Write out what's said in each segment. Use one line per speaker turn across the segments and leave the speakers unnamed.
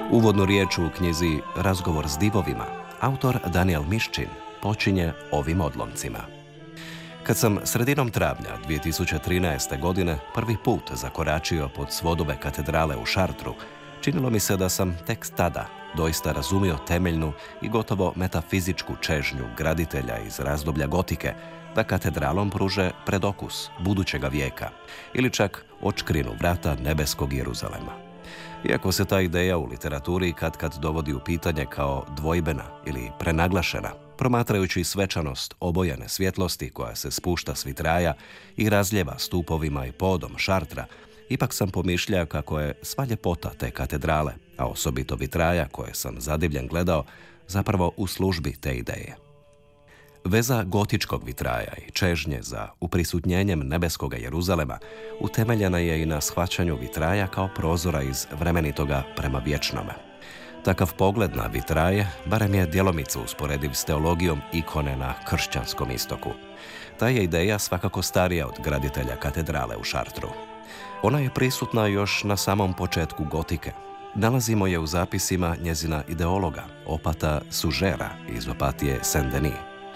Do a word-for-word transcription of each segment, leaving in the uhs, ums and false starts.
Uvodnu riječ u knjizi Razgovor s divovima autor Danijel Miščin počinje ovim odlomcima. Kad sam sredinom travnja dvije tisuće trinaeste. godine prvi put zakoračio pod svodove katedrale u Šartru, činilo mi se da sam tek tada doista razumio temeljnu i gotovo metafizičku čežnju graditelja iz razdoblja gotike da katedralom pruže predokus budućega vijeka ili čak odškrinu vrata nebeskog Jeruzalema. Iako se ta ideja u literaturi katkad dovodi u pitanje kao dvojbena ili prenaglašena, promatrajući svečanost obojene svjetlosti koja se spušta s vitraja i razljeva stupovima i podom Šartra, ipak sam pomišljao kako je sva ljepota te katedrale, a osobito vitraja koje sam zadivljen gledao, zapravo u službi te ideje. Veza gotičkog vitraja i čežnje za uprisutnjenjem nebeskoga Jeruzalema utemeljena je i na shvaćanju vitraja kao prozora iz vremenitoga prema vječnome. Takav pogled na vitraje barem je djelomice usporediv s teologijom ikone na kršćanskom istoku. Ta je ideja svakako starija od graditelja katedrale u Šartru. Ona je prisutna još na samom početku gotike. Nalazimo je u zapisima njezina ideologa, opata Sužera iz opatije Saint-Denis.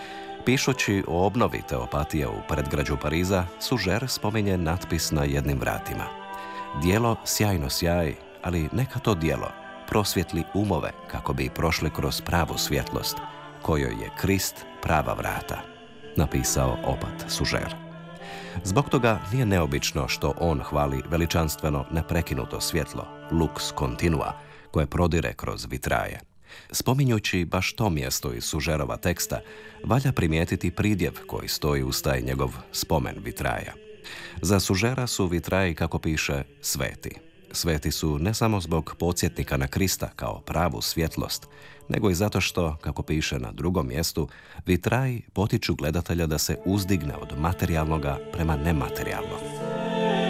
Pišući o obnovi Teopatije u predgrađu Pariza, Sužer spominje natpis na jednim vratima. Dijelo sjajno sjaji, ali neka to dijelo prosvjetli umove kako bi prošli kroz pravu svjetlost, kojoj je Krist prava vrata, napisao opat Sužer. Zbog toga nije neobično što on hvali veličanstveno neprekinuto svjetlo, lux continua, koje prodire kroz vitraje. Spominjući baš to mjesto iz Sužerova teksta, valja primijetiti pridjev koji stoji uz taj njegov spomen vitraja. Za Sužera su vitraji, kako piše, sveti. Sveti su ne samo zbog podsjetnika na Krista kao pravu svjetlost, nego i zato što, kako piše na drugom mjestu, vitraji potiču gledatelja da se uzdigne od materijalnoga prema nematerijalnom.